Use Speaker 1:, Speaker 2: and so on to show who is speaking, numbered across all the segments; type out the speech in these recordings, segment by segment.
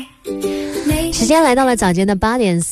Speaker 1: 时间来到了早间的8点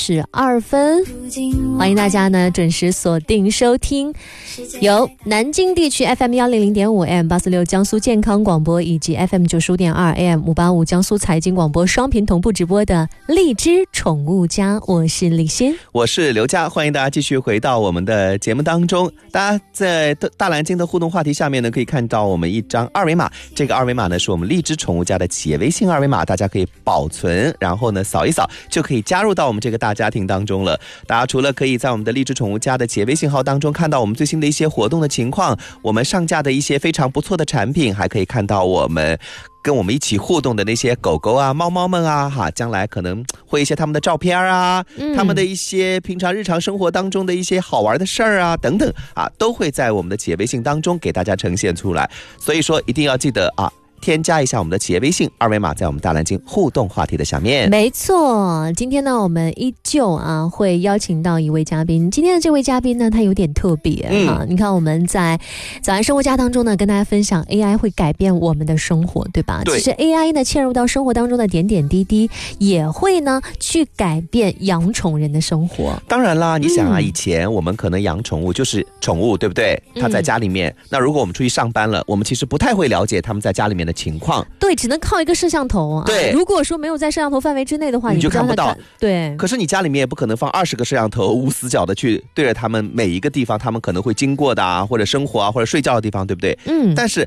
Speaker 1: 32分，欢迎大家呢准时锁定收听由南京地区 FM 100.5 AM 846江苏健康广播以及 FM 95.2 AM 585江苏财经广播双频同步直播的荔枝宠物家，我是李欣，
Speaker 2: 我是刘佳，欢迎大家继续回到我们的节目当中。大家在大蓝鲸的互动话题下面呢，可以看到我们一张二维码，这个二维码呢是我们荔枝宠物家的企业微信二维码，大家可以保存，然后呢扫一扫就可以加入到我们这个大家庭当中了。大家除了可以在我们的荔枝宠物家的企业微信号当中看到我们最新的一些活动的情况，我们上架的一些非常不错的产品，还可以看到我们跟我们一起互动的那些狗狗啊猫猫们啊，将来可能会一些他们的照片啊，他们的一些平常日常生活当中的一些好玩的事儿啊等等啊，都会在我们的企业微信当中给大家呈现出来。所以说一定要记得啊，添加一下我们的企业微信二维码，在我们大蓝鲸互动话题的下面。
Speaker 1: 没错，今天呢我们依旧会邀请到一位嘉宾。今天的这位嘉宾呢他有点特别你看我们在早安生活家当中呢跟大家分享 AI 会改变我们的生活，对吧？
Speaker 2: 对，
Speaker 1: 其实 AI 呢嵌入到生活当中的点点滴滴也会呢去改变养宠人的生活。
Speaker 2: 当然啦，你想啊，以前我们可能养宠物就是宠物，对不对？它在家里面，那如果我们出去上班了，我们其实不太会了解他们在家里面的情况，
Speaker 1: 对，只能靠一个摄像头
Speaker 2: 对，
Speaker 1: 如果说没有在摄像头范围之内的话，
Speaker 2: 你就看不到。
Speaker 1: 对，
Speaker 2: 可是你家里面也不可能放20个摄像头，无死角的去对着他们每一个地方，他们可能会经过的啊，或者生活啊，或者睡觉的地方，对不对？但是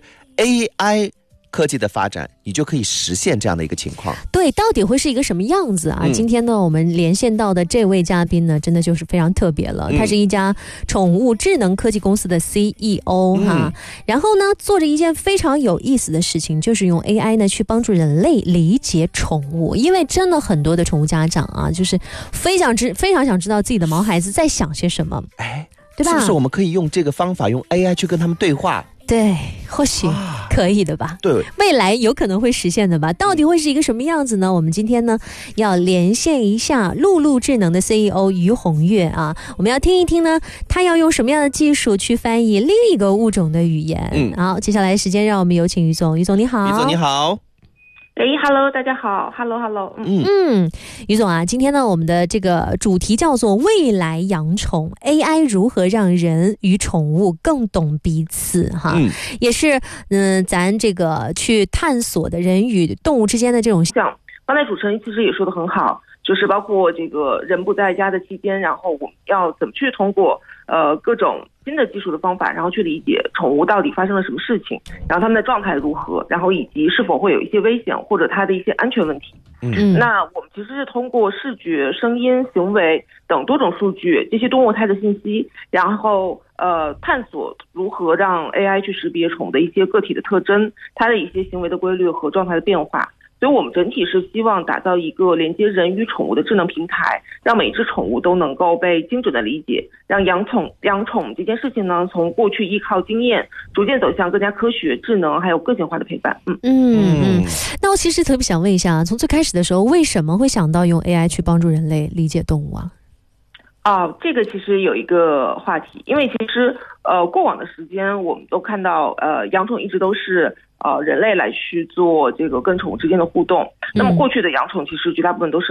Speaker 2: AI 科技的发展，你就可以实现这样的一个情况。
Speaker 1: 对，到底会是一个什么样子啊？今天呢，我们连线到的这位嘉宾呢，真的就是非常特别了。他是一家宠物智能科技公司的 CEO 然后呢，做着一件非常有意思的事情，就是用 AI 呢去帮助人类理解宠物。因为真的很多的宠物家长啊，就是非常想知道自己的毛孩子在想些什么，对吧？
Speaker 2: 是不是我们可以用这个方法，用 AI 去跟他们对话？
Speaker 1: 对，或许可以的吧。
Speaker 2: 对，
Speaker 1: 未来有可能会实现的吧。到底会是一个什么样子呢？我们今天呢要连线一下露露智能的 CEO 于红月我们要听一听呢，他要用什么样的技术去翻译另一个物种的语言。好，接下来时间让我们有请于总。于总你好。
Speaker 2: 于总你好。
Speaker 3: Hello， 大家好 ，Hello，
Speaker 1: 于总今天呢，我们的这个主题叫做未来养宠 AI 如何让人与宠物更懂彼此也是咱这个去探索的人与动物之间的这种
Speaker 3: 像刚才主持人其实也说得很好，就是包括这个人不在家的期间，然后我们要怎么去通过各种新的技术的方法，然后去理解宠物到底发生了什么事情，然后它们的状态如何，然后以及是否会有一些危险或者它的一些安全问题。那我们其实是通过视觉、声音、行为等多种数据，这些多模态的信息，然后探索如何让 AI 去识别宠物的一些个体的特征，它的一些行为的规律和状态的变化。所以我们整体是希望打造一个连接人与宠物的智能平台，让每一只宠物都能够被精准的理解，让养宠这件事情呢，从过去依靠经验，逐渐走向更加科学、智能还有个性化的陪伴。
Speaker 1: 那我其实特别想问一下，从最开始的时候，为什么会想到用 AI 去帮助人类理解动物
Speaker 3: 这个其实有一个话题，因为其实过往的时间我们都看到养宠一直都是人类来去做这个跟宠物之间的互动。那么过去的养宠其实绝大部分都是